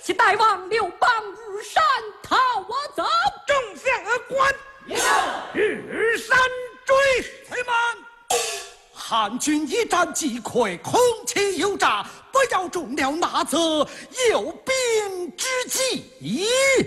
且大王刘邦日山讨我走。 众将官，日山追， 退慢！汉军一战击溃，空气有诈，不要中了那则有兵之计。